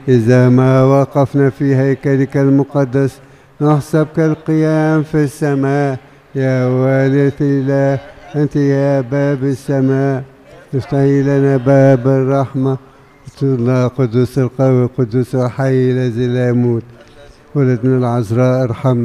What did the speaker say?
إذا ما وقفنا في هيكلك المقدس نحسب كالقيام في السماء. يا والدة الله أنت يا باب السماء، افتحي لنا باب الرحمة. الله قدوس القوي قدوس الحي الذي لا يموت، ولدنا العذراء ارحمنا.